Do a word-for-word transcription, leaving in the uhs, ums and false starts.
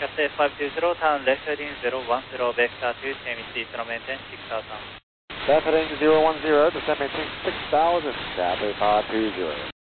Cathay five two zero, turn left heading zero one zero, vector to T M C, descend maintain six thousand. Left heading zero one zero, descend maintain six thousand, Cathay five two zero.